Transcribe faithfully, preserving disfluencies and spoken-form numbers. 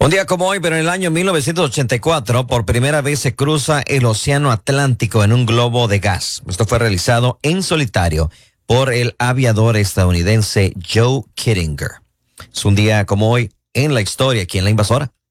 Un día como hoy, pero en el año mil novecientos ochenta y cuatro, por primera vez se cruza el Océano Atlántico en un globo de gas. Esto fue realizado en solitario por el aviador estadounidense Joe Kittinger. Es un día como hoy en la historia aquí en La Invasora.